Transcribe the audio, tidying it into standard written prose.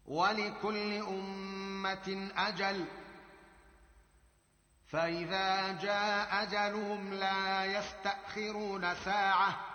ولكل أمة أجل، فإذا جاء أجلهم لا يستأخرون ساعة